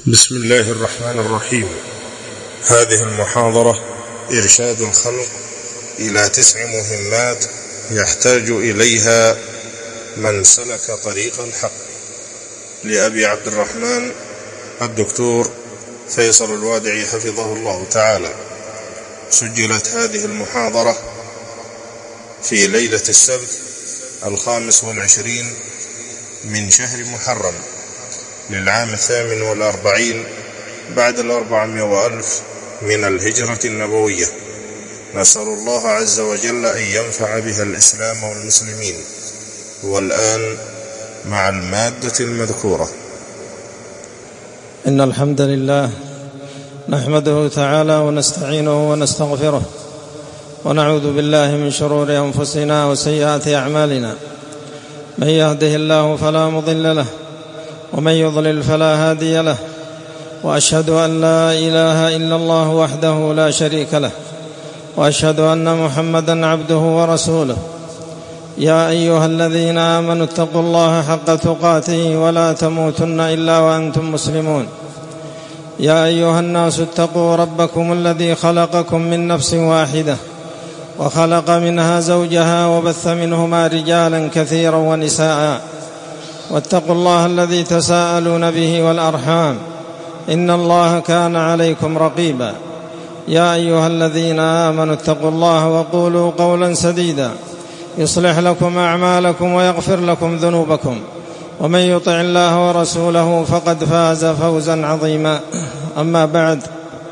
بسم الله الرحمن الرحيم. هذه المحاضرة إرشاد الخلق إلى 9 مهمات يحتاج إليها من سلك طريق الحق، لأبي عبد الرحمن الدكتور فيصل الوادعي حفظه الله تعالى. سجلت هذه المحاضرة في ليلة السبت 25 من شهر محرم للعام 48 بعد 400,000 من الهجرة النبوية. نسأل الله عز وجل أن ينفع بها الإسلام والمسلمين. والآن مع المادة المذكورة. إن الحمد لله نحمده تعالى ونستعينه ونستغفره، ونعوذ بالله من شرور أنفسنا وسيئات أعمالنا. من يهده الله فلا مضل له، ومن يضلل فلا هادي له، وأشهد أن لا إله إلا الله وحده لا شريك له، وأشهد أن محمدا عبده ورسوله. يا أيها الذين آمنوا اتقوا الله حق تقاته ولا تموتن إلا وأنتم مسلمون. يا أيها الناس اتقوا ربكم الذي خلقكم من نفس واحدة، وخلق منها زوجها، وبث منهما رجالا كثيرا ونساء. واتقوا الله الذي تساءلون به والأرحام، إن الله كان عليكم رقيبا. يا أيها الذين آمنوا اتقوا الله وقولوا قولا سديدا يصلح لكم أعمالكم ويغفر لكم ذنوبكم، ومن يطع الله ورسوله فقد فاز فوزا عظيما. أما بعد،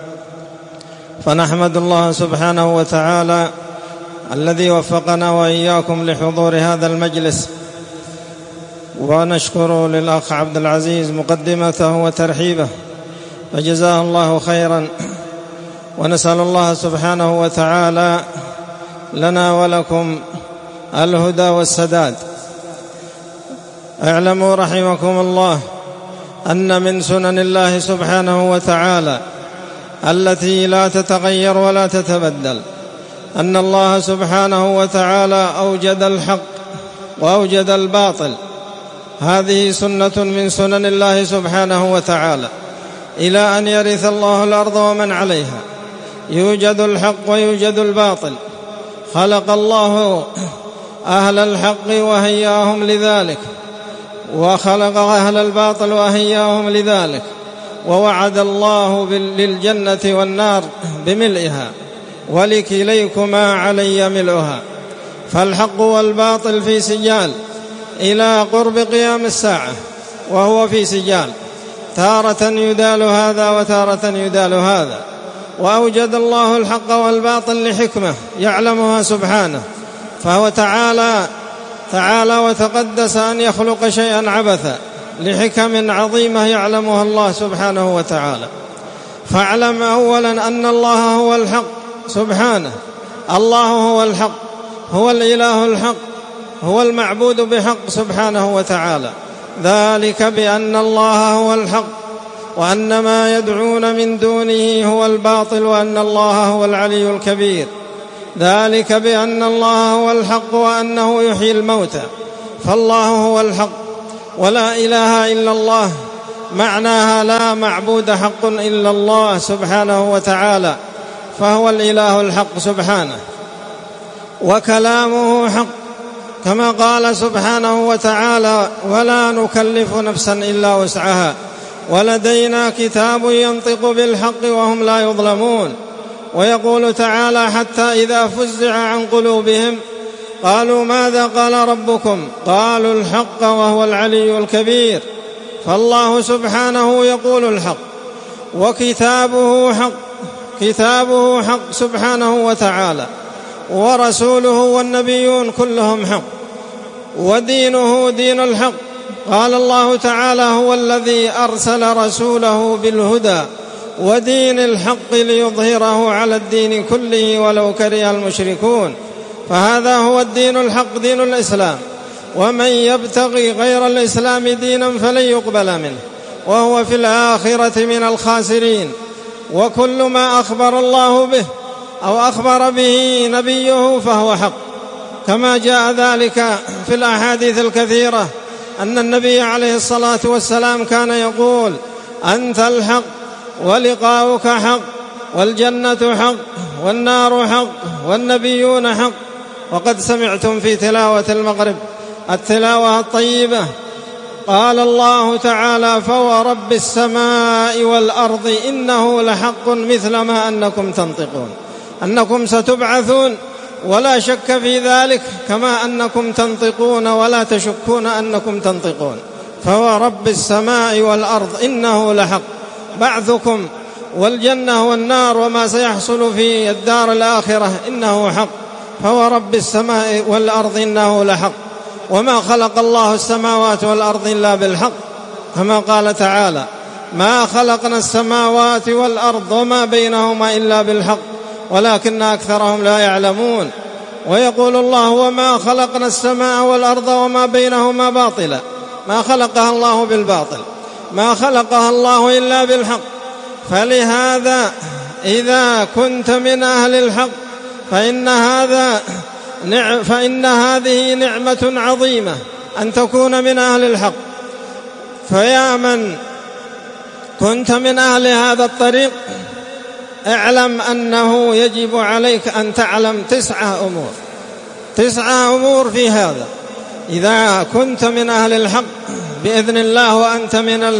فنحمد الله سبحانه وتعالى الذي وفقنا وإياكم لحضور هذا المجلس، ونشكر للأخ عبد العزيز مقدمته وترحيبه، فجزاه الله خيرا. ونسأل الله سبحانه وتعالى لنا ولكم الهدى والسداد. اعلموا رحمكم الله أن من سنن الله سبحانه وتعالى التي لا تتغير ولا تتبدل أن الله سبحانه وتعالى أوجد الحق وأوجد الباطل. هذه سنة من سنن الله سبحانه وتعالى إلى أن يرث الله الأرض ومن عليها. يوجد الحق ويوجد الباطل. خلق الله أهل الحق وهياهم لذلك، وخلق أهل الباطل وهياهم لذلك، ووعد الله للجنة والنار بملئها، ولكليكما علي ملؤها. فالحق والباطل في سجال إلى قرب قيام الساعة، وهو في سجال، تارة يدال هذا وتارة يدال هذا. وأوجد الله الحق والباطل لحكمة يعلمها سبحانه، فهو تعالى وتقدس أن يخلق شيئا عبثا لحكم عظيمة يعلمها الله سبحانه وتعالى. فاعلم أولا أن الله هو الحق سبحانه. الله هو الحق، هو الإله الحق، هو المعبود بحق سبحانه وتعالى. ذلك بأن الله هو الحق، وأن ما يدعون من دونه هو الباطل، وأن الله هو العلي الكبير. ذلك بأن الله هو الحق، وأنه يحيي الموتى. فالله هو الحق، ولا إله إلا الله معناها لا معبود حق إلا الله سبحانه وتعالى، فهو الإله الحق سبحانه. وكلامه حق كما قال سبحانه وتعالى: ولا نكلف نفسا إلا وسعها، ولدينا كتاب ينطق بالحق وهم لا يظلمون. ويقول تعالى: حتى إذا فزع عن قلوبهم قالوا ماذا قال ربكم؟ قالوا الحق وهو العلي الكبير. فالله سبحانه يقول الحق، وكتابه حق، كتابه حق سبحانه وتعالى، ورسوله والنبيون كلهم حق، ودينه دين الحق. قال الله تعالى: هو الذي أرسل رسوله بالهدى ودين الحق ليظهره على الدين كله ولو كره المشركون. فهذا هو الدين الحق، دين الإسلام. ومن يبتغي غير الإسلام دينا فلن يقبل منه وهو في الآخرة من الخاسرين. وكل ما أخبر الله به أو أخبر به نبيه فهو حق، كما جاء ذلك في الأحاديث الكثيرة أن النبي عليه الصلاة والسلام كان يقول: أنت الحق ولقاؤك حق والجنة حق والنار حق والنبيون حق. وقد سمعتم في تلاوة المغرب التلاوة الطيبة قال الله تعالى: فورب السماء والأرض إنه لحق مثل ما أنكم تنطقون، أنكم ستبعثون ولا شك في ذلك، كما أنكم تنطقون ولا تشكون أنكم تنطقون. فورب السماء والأرض إنه لحق، بعثكم والجنة والنار وما سيحصل في الدار الآخرة إنه حق. فورب السماء والأرض إنه لحق، وما خلق الله السماوات والأرض إلا بالحق، كما قال تعالى: ما خلقنا السماوات والأرض وما بينهما إلا بالحق ولكن أكثرهم لا يعلمون. ويقول الله: وما خلقنا السماء والأرض وما بينهما باطلا، ما خلقها الله بالباطل، ما خلقها الله إلا بالحق. فلهذا إذا كنت من أهل الحق فإن هذه نعمة عظيمة أن تكون من أهل الحق. فيا من كنت من أهل هذا الطريق اعلم أنه يجب عليك أن تعلم 9 أمور في هذا. إذا كنت من أهل الحق بإذن الله وأنت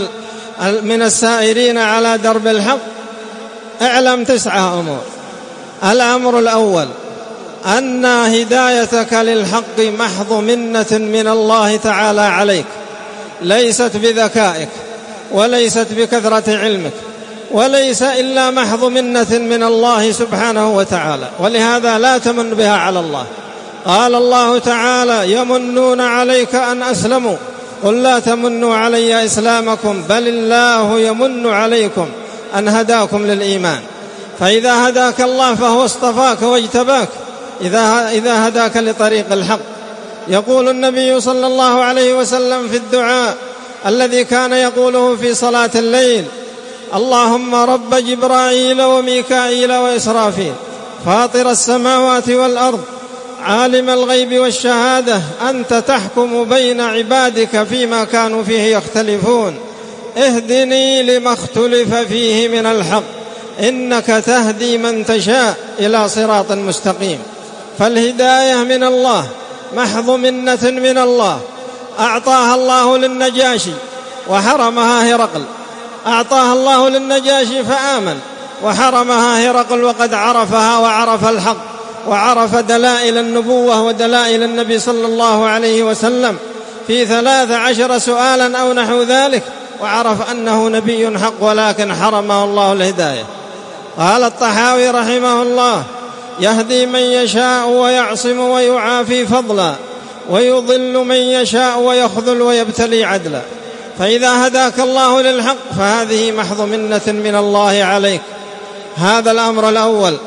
من السائرين على درب الحق، اعلم 9 أمور. الأمر الأول: أن هدايتك للحق محض منة من الله تعالى عليك، ليست بذكائك وليست بكثرة علمك، وليس إلا محض منة من الله سبحانه وتعالى، ولهذا لا تمن بها على الله. قال الله تعالى: يمنون عليك أن أسلموا قل لا تمنوا علي إسلامكم بل الله يمن عليكم أن هداكم للإيمان. فإذا هداك الله فهو اصطفاك واجتباك إذا هداك لطريق الحق. يقول النبي صلى الله عليه وسلم في الدعاء الذي كان يقوله في صلاة الليل: اللهم رب جبرائيل وميكائيل وإسرافيل فاطر السماوات والأرض عالم الغيب والشهادة أنت تحكم بين عبادك فيما كانوا فيه يختلفون اهدني لما اختلف فيه من الحق إنك تهدي من تشاء إلى صراط مستقيم. فالهداية من الله محض منة من الله، أعطاها الله للنجاشي وحرمها هرقل، أعطاها الله للنجاشي فآمن، وحرمها هرقل وقد عرفها وعرف الحق وعرف دلائل النبوة ودلائل النبي صلى الله عليه وسلم في 13 سؤالا أو نحو ذلك، وعرف أنه نبي حق ولكن حرمه الله الهداية. قال الطحاوي رحمه الله: يهدي من يشاء ويعصم ويعافي فضلا ويضل من يشاء ويخذل ويبتلي عدلا. فإذا هداك الله للحق فهذه محض منة من الله عليك. هذا الأمر الأول.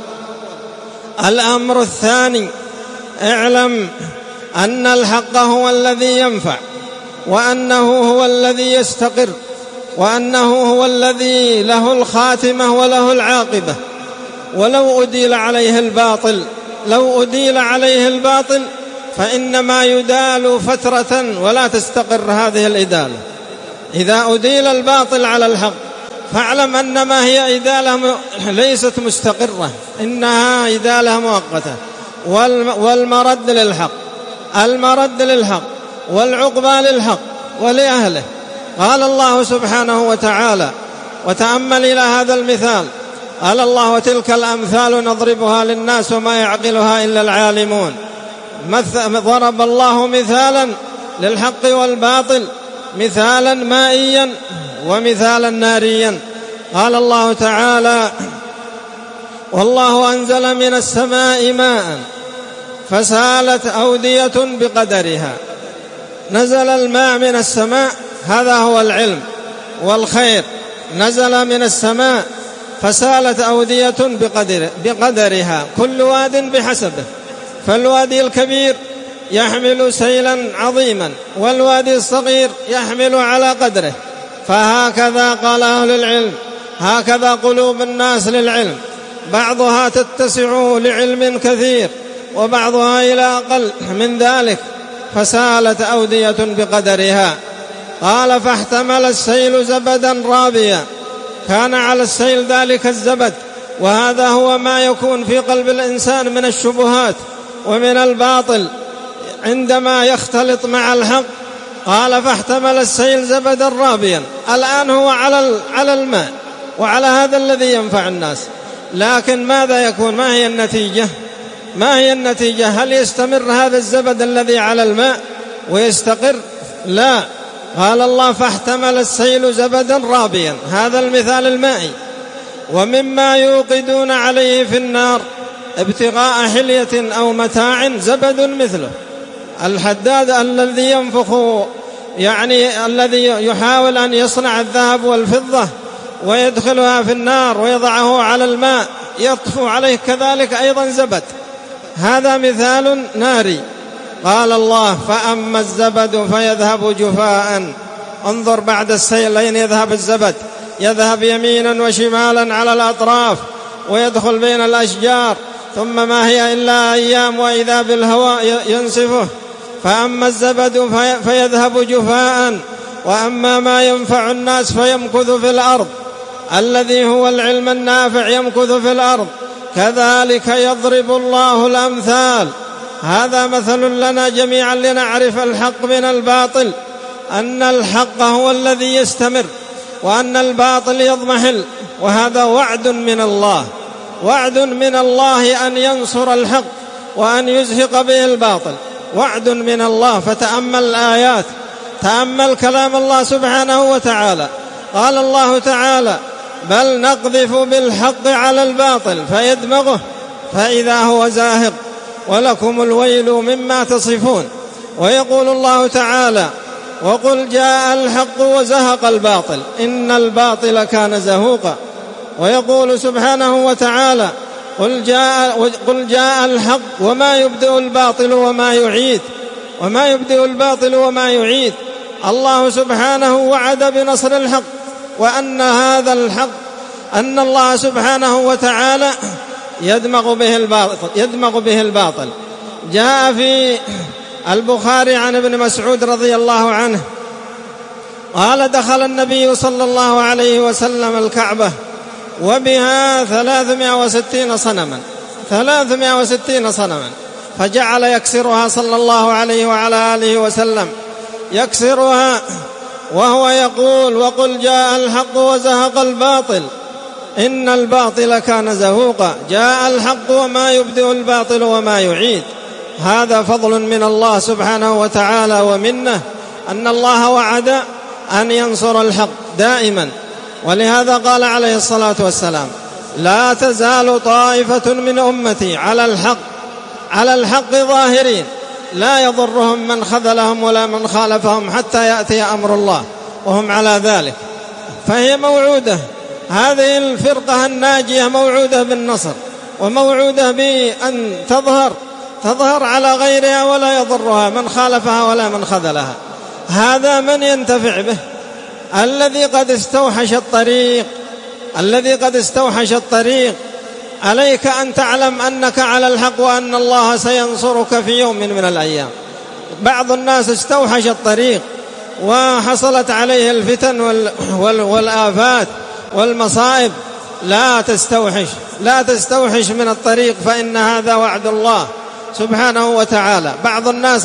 الأمر الثاني: اعلم أن الحق هو الذي ينفع، وأنه هو الذي يستقر، وأنه هو الذي له الخاتمة وله العاقبة. ولو أديل عليه الباطل فإنما يدال فترة ولا تستقر هذه الإدالة. إذا أديل الباطل على الحق فاعلم أن ما هي إدالة ليست مستقرة، إنها إدالة مؤقتة. والمرد للحق والعقبى للحق ولأهله. قال الله سبحانه وتعالى: وتأمل إلى هذا المثال، قال الله: وتلك الأمثال نضربها للناس وما يعقلها إلا العالمون. ضرب الله مثالا للحق والباطل، مثالا مائيا ومثالا ناريا. قال الله تعالى: والله أنزل من السماء ماء فسالت أودية بقدرها. نزل الماء من السماء، هذا هو العلم والخير، نزل من السماء فسالت أودية بقدرها، كل واد بحسبه. فالوادي الكبير يحمل سيلا عظيما والوادي الصغير يحمل على قدره. فهكذا قال أهل العلم، هكذا قلوب الناس للعلم، بعضها تتسع لعلم كثير وبعضها إلى أقل من ذلك، فسالت أودية بقدرها. قال فاحتمل السيل زبدا رابيا، كان على السيل ذلك الزبد، وهذا هو ما يكون في قلب الإنسان من الشبهات ومن الباطل عندما يختلط مع الحق. قال فاحتمل السيل زبدا رابيا، الآن هو على الماء وعلى هذا الذي ينفع الناس، لكن ماذا يكون؟ ما هي النتيجة؟ ما هي النتيجة؟ هل يستمر هذا الزبد الذي على الماء ويستقر؟ لا. قال الله فاحتمل السيل زبدا رابيا، هذا المثال المائي. ومما يوقدون عليه في النار ابتغاء حلية أو متاع زبد مثله. الحداد الذي ينفخ، يعني الذي يحاول أن يصنع الذهب والفضة ويدخلها في النار ويضعه على الماء يطفو عليه كذلك أيضا زبد، هذا مثال ناري. قال الله فأما الزبد فيذهب جفاء. انظر بعد السيل أين يذهب الزبد؟ يذهب يمينا وشمالا على الأطراف ويدخل بين الأشجار، ثم ما هي إلا أيام وإذا بالهواء ينسفه. فأما الزبد فيذهب جفاء، وأما ما ينفع الناس فيمكث في الأرض، الذي هو العلم النافع يمكث في الأرض. كذلك يضرب الله الأمثال. هذا مثل لنا جميعا لنعرف الحق من الباطل، أن الحق هو الذي يستمر وأن الباطل يضمحل، وهذا وعد من الله، وعد من الله أن ينصر الحق وأن يزهق به الباطل، وعد من الله. فتأمل الآيات، تأمل كلام الله سبحانه وتعالى. قال الله تعالى بل نقذف بالحق على الباطل فيدمغه فإذا هو زاهق ولكم الويل مما تصفون. ويقول الله تعالى وقل جاء الحق وزهق الباطل إن الباطل كان زهوقا. ويقول سبحانه وتعالى قل جاء الحق وما يبدئ الباطل وما يعيد، وما يبدئ الباطل وما يعيد. الله سبحانه وعد بنصر الحق، وأن هذا الحق أن الله سبحانه وتعالى يدمغ به الباطل. جاء في البخاري عن ابن مسعود رضي الله عنه قال دخل النبي صلى الله عليه وسلم الكعبة وبها 360 صنما، فجعل يكسرها صلى الله عليه وعلى آله وسلم، يكسرها وهو يقول وقل جاء الحق وزهق الباطل إن الباطل كان زهوقا. جاء الحق وما يبدئ الباطل وما يعيد. هذا فضل من الله سبحانه وتعالى ومنه، أن الله وعد أن ينصر الحق دائما. ولهذا قال عليه الصلاة والسلام لا تزال طائفة من أمتي على الحق ظاهرين لا يضرهم من خذلهم ولا من خالفهم حتى يأتي أمر الله وهم على ذلك. فهي موعودة، هذه الفرقة الناجية موعودة بالنصر، وموعودة بأن تظهر على غيرها ولا يضرها من خالفها ولا من خذلها. هذا من ينتفع به؟ الذي قد استوحش الطريق. عليك أن تعلم أنك على الحق وأن الله سينصرك في يوم من الأيام. بعض الناس استوحش الطريق وحصلت عليه الفتن والآفات والمصائب. لا تستوحش من الطريق، فإن هذا وعد الله سبحانه وتعالى. بعض الناس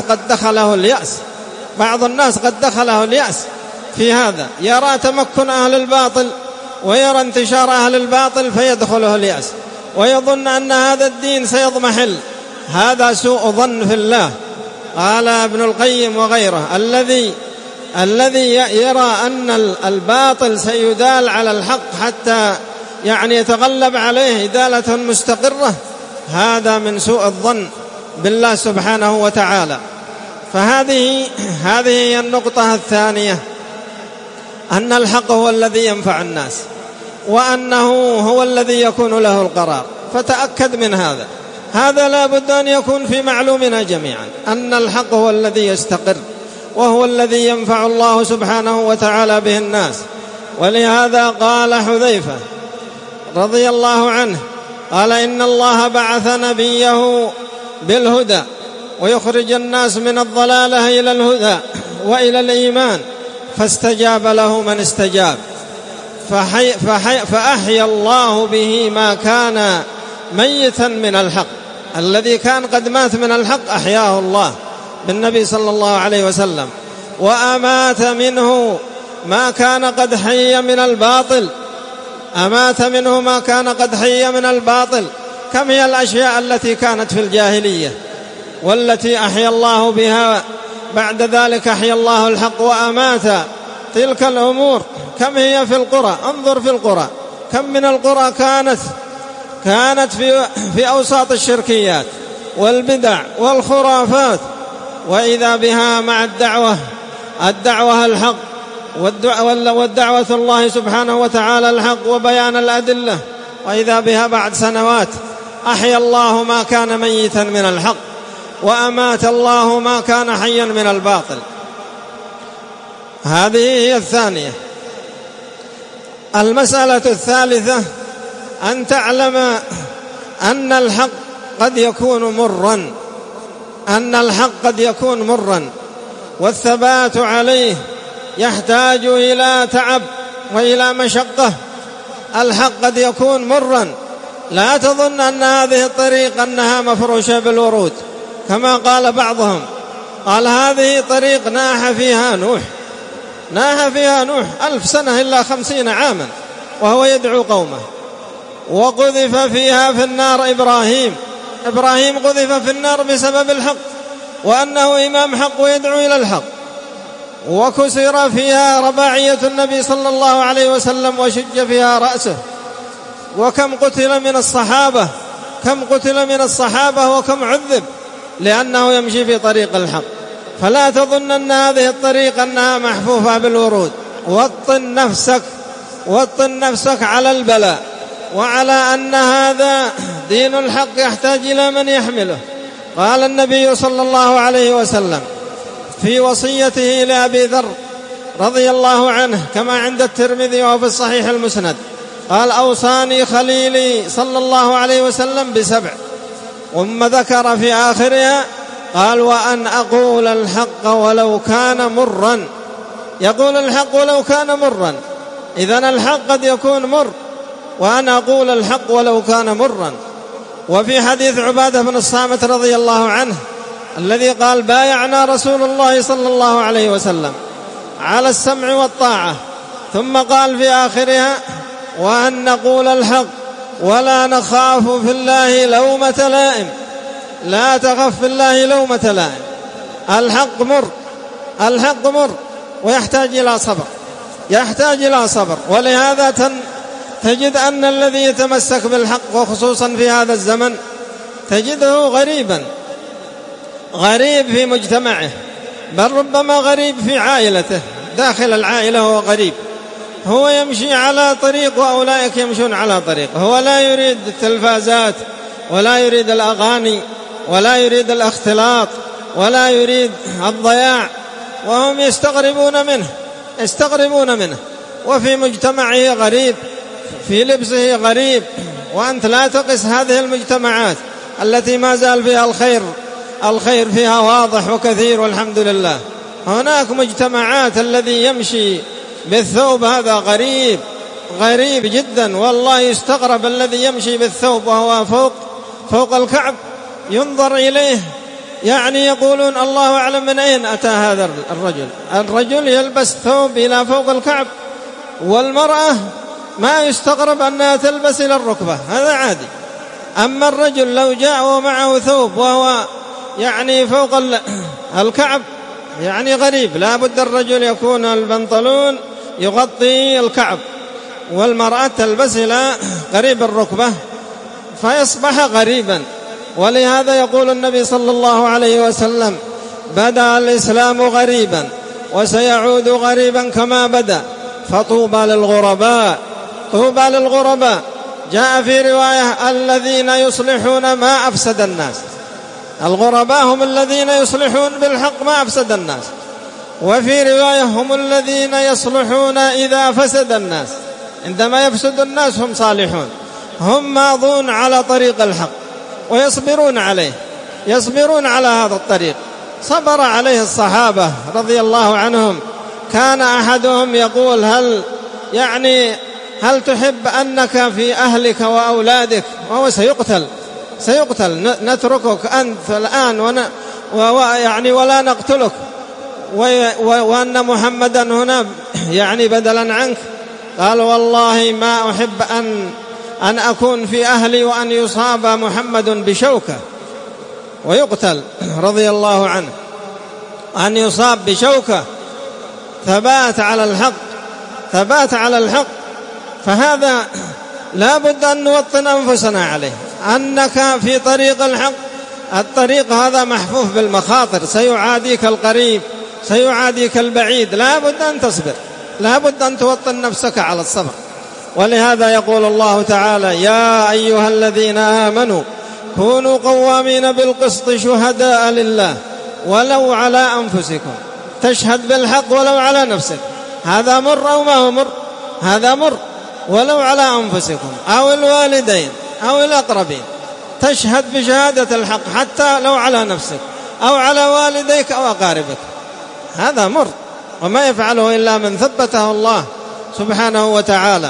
قد دخله اليأس في هذا، يرى تمكن أهل الباطل ويرى انتشار أهل الباطل فيدخله اليأس ويظن أن هذا الدين سيضمحل. هذا سوء ظن في الله. قال ابن القيم وغيره الذي يرى أن الباطل سيدال على الحق حتى يتغلب عليه إدالة مستقرة، هذا من سوء الظن بالله سبحانه وتعالى. فهذه هي النقطة الثانية، أن الحق هو الذي ينفع الناس، وأنه هو الذي يكون له القرار. فتأكد من هذا لا بد أن يكون في معلومنا جميعا، أن الحق هو الذي يستقر وهو الذي ينفع الله سبحانه وتعالى به الناس. ولهذا قال حذيفة رضي الله عنه قال إن الله بعث نبيه بالهدى ويخرج الناس من الضلالة إلى الهدى وإلى الإيمان، فاستجاب له من استجاب، فأحيا الله به ما كان ميتا من الحق. الذي كان قد مات من الحق أحياه الله بالنبي صلى الله عليه وسلم، وأمات منه ما كان قد حي من الباطل، أمات منه ما كان قد حي من الباطل. كم هي الأشياء التي كانت في الجاهلية والتي أحيا الله بها بعد ذلك، أحيا الله الحق وأمات تلك الأمور. كم هي في القرى، انظر في القرى، كم من القرى كانت في أوساط الشركيات والبدع والخرافات، وإذا بها مع الدعوة الحق والدعوة الله سبحانه وتعالى الحق وبيان الأدلة، وإذا بها بعد سنوات أحيا الله ما كان ميتا من الحق وأمات الله ما كان حيا من الباطل. هذه هي الثانية. المسألة الثالثة أن تعلم أن الحق قد يكون مرا، أن الحق قد يكون مرا، والثبات عليه يحتاج إلى تعب وإلى مشقة. الحق قد يكون مرا، لا تظن أن هذه الطريق أنها مفروشة بالورود كما قال بعضهم، قال هذه طريق ناح فيها نوح 1000 سنة إلا 50 عاما وهو يدعو قومه، وقذف فيها في النار إبراهيم قذف في النار بسبب الحق وأنه إمام حق ويدعو إلى الحق، وكسر فيها رباعية النبي صلى الله عليه وسلم وشج فيها رأسه. وكم قتل من الصحابة وكم عذب لأنه يمشي في طريق الحق. فلا تظن أن هذه الطريق أنها محفوفة بالورود. وطن نفسك على البلاء وعلى أن هذا دين الحق يحتاج إلى من يحمله. قال النبي صلى الله عليه وسلم في وصيته لأبي ذر رضي الله عنه كما عند الترمذي وفي الصحيح المسند، قال أوصاني خليلي صلى الله عليه وسلم ب7، ثم ذكر في آخرها قال وأن أقول الحق ولو كان مرا. يقول الحق ولو كان مرا، إذن الحق قد يكون مر، وأن أقول الحق ولو كان مرا. وفي حديث عبادة بن الصامت رضي الله عنه الذي قال بايعنا رسول الله صلى الله عليه وسلم على السمع والطاعة، ثم قال في آخرها وأن نقول الحق ولا نخاف في الله لومة لائم. لا تخف في الله لومة لائم. الحق مر ويحتاج إلى صبر. ولهذا تجد أن الذي يتمسك بالحق وخصوصا في هذا الزمن تجده غريب في مجتمعه، بل ربما غريب في عائلته، داخل العائلة هو غريب، هو يمشي على طريق وأولئك يمشون على طريق. هو لا يريد التلفازات ولا يريد الأغاني ولا يريد الاختلاط ولا يريد الضياع، وهم يستغربون منه وفي مجتمعه غريب، في لبسه غريب. وأنت لا تقس هذه المجتمعات التي ما زال فيها الخير فيها واضح وكثير والحمد لله. هناك مجتمعات الذي يمشي بالثوب هذا غريب جدا، والله يستغرب الذي يمشي بالثوب وهو فوق الكعب، ينظر إليه يعني يقولون الله أعلم من أين أتى هذا الرجل يلبس ثوب إلى فوق الكعب، والمرأة ما يستغرب أنها تلبس إلى الركبة، هذا عادي. أما الرجل لو جاء ومعه ثوب وهو يعني فوق الكعب يعني غريب، لا بد الرجل يكون البنطلون يغطي الكعب، والمرأة تلبس إلى قريب الركبة فيصبح غريبا. ولهذا يقول النبي صلى الله عليه وسلم بدأ الإسلام غريبا وسيعود غريبا كما بدأ، فطوبى للغرباء. جاء في رواية الذين يصلحون ما أفسد الناس. الغرباء هم الذين يصلحون بالحق ما أفسد الناس، وفي رواية هم الذين يصلحون إذا فسد الناس. عندما يفسد الناس هم صالحون، هم ماضون على طريق الحق ويصبرون على هذا الطريق. صبر عليه الصحابة رضي الله عنهم كان أحدهم يقول هل تحب أنك في أهلك وأولادك، وهو سيقتل نتركك أنت الآن ولا نقتلك، وأن محمدا هنا بدلا عنك؟ قال والله ما أحب أن أكون في أهلي وأن يصاب محمد بشوكة ويقتل رضي الله عنه، أن يصاب بشوكة. ثبات على الحق. فهذا لا بد أن نوطن أنفسنا عليه، أنك في طريق الحق. الطريق هذا محفوف بالمخاطر، سيعاديك القريب سيعاديك البعيد، لا بد أن تصبر، لا بد أن توطن نفسك على الصبر. ولهذا يقول الله تعالى: يا أيها الذين آمنوا كونوا قوامين بالقسط شهداء لله ولو على أنفسكم. تشهد بالحق ولو على نفسك. هذا مر أو ما هو مر؟ هذا مر. ولو على أنفسكم أو الوالدين أو الأقربين، تشهد بشهادة الحق حتى لو على نفسك أو على والديك أو أقاربك. هذا مر، وما يفعله إلا من ثبته الله سبحانه وتعالى.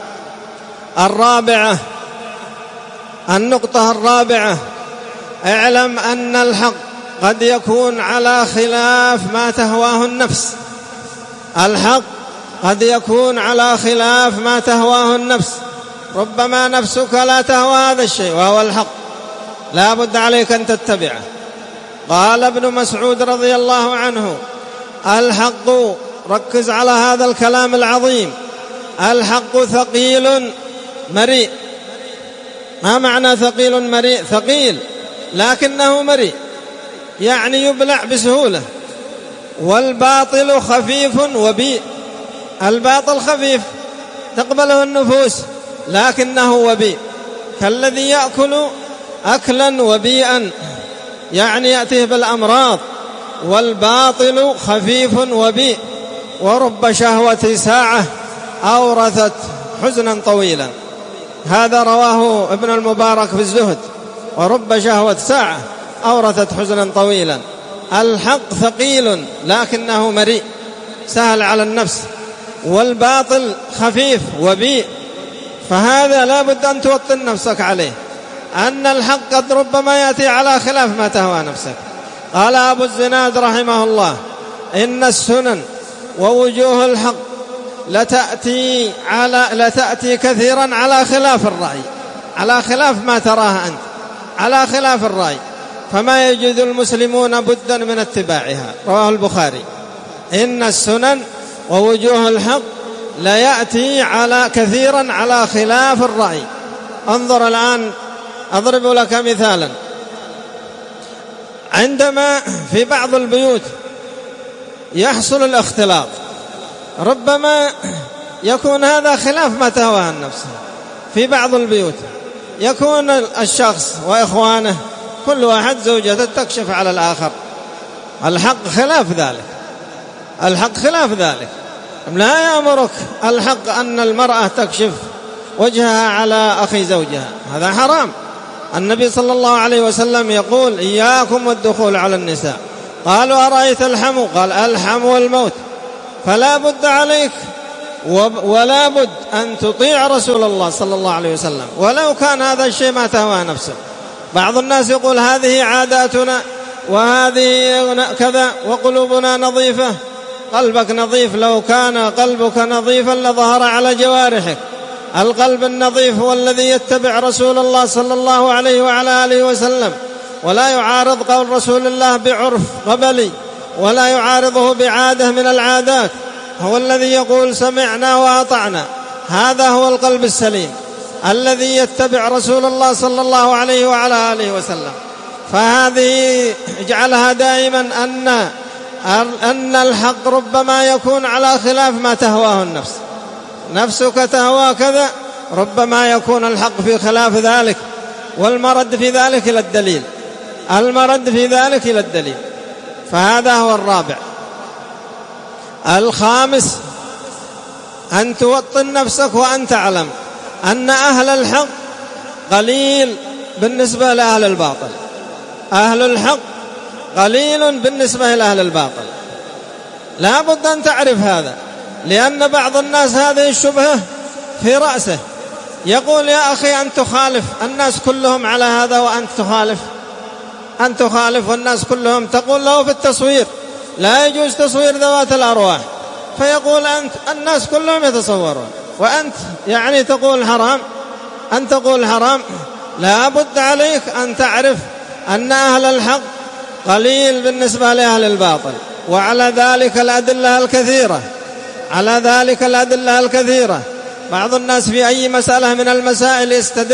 النقطة الرابعة: اعلم أن الحق قد يكون على خلاف ما تهواه النفس. الحق قد يكون على خلاف ما تهواه النفس. ربما نفسك لا تهوى هذا الشيء وهو الحق، لا بد عليك أن تتبعه. قال ابن مسعود رضي الله عنه: الحق، ركز على هذا الكلام العظيم، الحق ثقيل مريء. ما معنى ثقيل مريء؟ ثقيل لكنه مريء، يبلع بسهولة. والباطل خفيف وبيء. الباطل خفيف تقبله النفوس لكنه وبيء، كالذي يأكل أكلا وبيئا، يأتيه بالأمراض. والباطل خفيف وبيء، ورب شهوة ساعة أورثت حزنا طويلا. هذا رواه ابن المبارك في الزهد. ورب شهوة ساعة أورثت حزنا طويلا. الحق ثقيل لكنه مريء، سهل على النفس. والباطل خفيف وبيء. فهذا لا بد أن توطن نفسك عليه، أن الحق قد ربما يأتي على خلاف ما تهوى نفسك. قال أبو الزناد رحمه الله: إن السنن ووجوه الحق لتأتي كثيرا على خلاف الرأي، على خلاف ما تراه أنت، على خلاف الرأي، فما يجد المسلمون بدا من اتباعها. رواه البخاري. إن السنن ووجوه الحق ليأتي كثيرا على خلاف الرأي. انظر الآن، أضرب لك مثالا. عندما في بعض البيوت يحصل الاختلاط، ربما يكون هذا خلاف ما تهواه النفس. في بعض البيوت يكون الشخص وإخوانه كل واحد زوجته تكشف على الآخر. الحق خلاف ذلك، الحق خلاف ذلك. لا يأمرك الحق أن المرأة تكشف وجهها على أخي زوجها، هذا حرام. النبي صلى الله عليه وسلم يقول: إياكم والدخول على النساء. قالوا: أرأيت الحمو؟ قال: الحم والموت. فلا بد عليك ولا بد أن تطيع رسول الله صلى الله عليه وسلم ولو كان هذا الشيء ما تهوى نفسه. بعض الناس يقول: هذه عاداتنا وهذه كذا وقلوبنا نظيفة. قلبك نظيف، لو كان قلبك نظيفا لظهر على جوارحك. القلب النظيف هو الذي يتبع رسول الله صلى الله عليه وعلى آله وسلم، ولا يعارض قول رسول الله بعرف قبلي، ولا يعارضه بعادة من العادات. هو الذي يقول: سمعنا وأطعنا. هذا هو القلب السليم الذي يتبع رسول الله صلى الله عليه وعلى آله وسلم. فهذه اجعلها دائما أن الحق ربما يكون على خلاف ما تهواه النفس. نفسك تهوى كذا، ربما يكون الحق في خلاف ذلك، والمرد في ذلك إلى الدليل، المرد في ذلك إلى الدليل. فهذا هو الرابع. الخامس: أن توطن نفسك وأن تعلم أن أهل الحق قليل بالنسبة لأهل الباطل. أهل الحق قليل بالنسبة لأهل الباطل. لا بد أن تعرف هذا، لأن بعض الناس هذه الشبهة في رأسه، يقول يا أخي أن تخالف الناس كلهم على هذا وأنت تخالف، أن تخالف والناس كلهم، تقول له في التصوير لا يجوز تصوير ذوات الأرواح، فيقول أنت الناس كلهم يتصورون وأنت يعني تقول حرام، أن تقول حرام. لا بد عليك أن تعرف أن أهل الحق قليل بالنسبة لأهل الباطل، وعلى ذلك الأدلة الكثيرة، على ذلك الأدلة الكثيرة. بعض الناس في أي مسألة من المسائل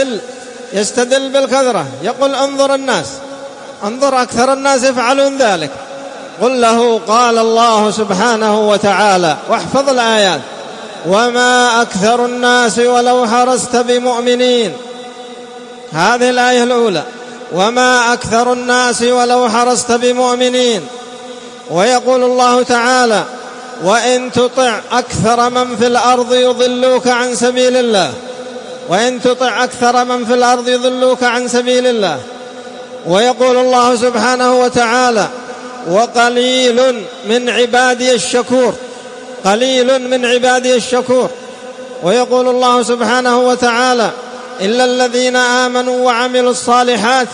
يستدل بالكثرة، يقول انظر الناس، انظر أكثر الناس يفعلون ذلك. قل له قال الله سبحانه وتعالى، واحفظ الآيات: وما أكثر الناس ولو حرصت بمؤمنين. هذه الآية الأولى، وما أكثر الناس ولو حرصت بمؤمنين. ويقول الله تعالى: وإن تطع أكثر من في الأرض يضلوك عن سبيل الله، وإن تطع أكثر من في الأرض يضلوك عن سبيل الله. ويقول الله سبحانه وتعالى: وقليل من عبادي الشكور، قليل من عبادي الشكور. ويقول الله سبحانه وتعالى: إلا الذين آمنوا وعملوا الصالحات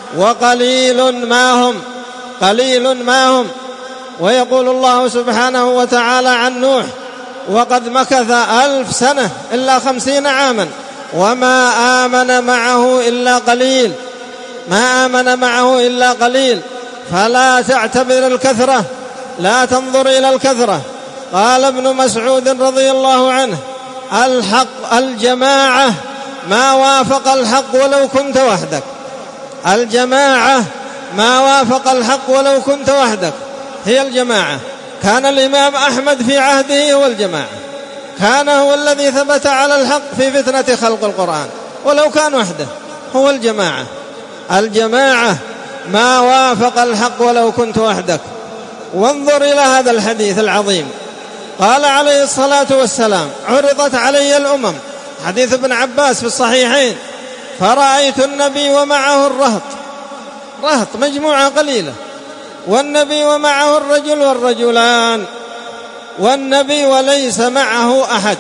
وقليل ما هم، قليل ما هم. ويقول الله سبحانه وتعالى عن نوح: وقد مكث 1000 سنة إلا 50 عاما وما آمن معه إلا قليل، ما آمن معه إلا قليل. فلا تعتبر الكثرة، لا تنظر إلى الكثرة. قال ابن مسعود رضي الله عنه: الحق الجماعة ما وافق الحق ولو كنت وحدك، الجماعة ما وافق الحق ولو كنت وحدك، هي الجماعة. كان الإمام أحمد في عهده هو الجماعة، كان هو الذي ثبت على الحق في فتنة خلق القرآن، ولو كان وحده هو الجماعة. الجماعة ما وافق الحق ولو كنت وحدك. وانظر إلى هذا الحديث العظيم، قال عليه الصلاة والسلام: عرضت علي الأمم، حديث ابن عباس في الصحيحين: فرأيت النبي ومعه الرهط، رهط مجموعة قليلة، والنبي ومعه الرجل والرجلان، والنبي وليس معه أحد.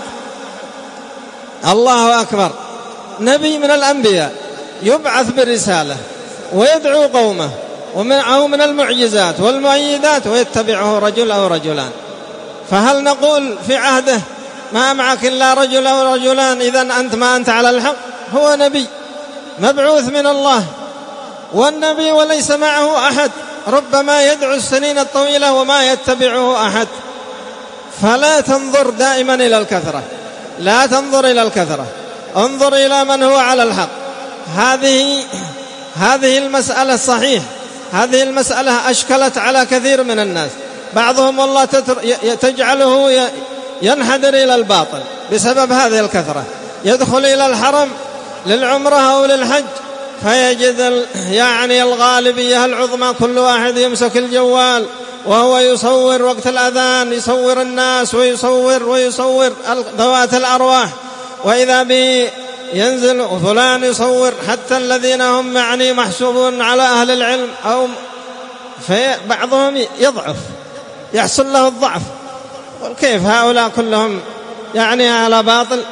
الله أكبر، نبي من الأنبياء يبعث برسالة ويدعو قومه ومعه من المعجزات والمؤيدات، ويتبعه رجل أو رجلان. فهل نقول في عهده ما معك إلا رجل أو رجلان إذن أنت ما أنت على الحق؟ هو نبي مبعوث من الله، والنبي وليس معه أحد، ربما يدعو السنين الطويلة وما يتبعه أحد. فلا تنظر دائما إلى الكثرة، لا تنظر إلى الكثرة، انظر إلى من هو على الحق. هذه المسألة صحيح، هذه المسألة أشكلت على كثير من الناس. بعضهم والله تجعله ينحدر إلى الباطل بسبب هذه الكثرة، يدخل إلى الحرم للعمرة أو للحج فيجد يعني الغالبية العظمى كل واحد يمسك الجوال وهو يصور وقت الأذان، يصور الناس ويصور ذوات الأرواح، وإذا به ينزل وفلان يصور، حتى الذين هم يعني محسوبون على أهل العلم أو بعضهم يضعف، يحصل له الضعف. كيف هؤلاء كلهم يعني على باطل؟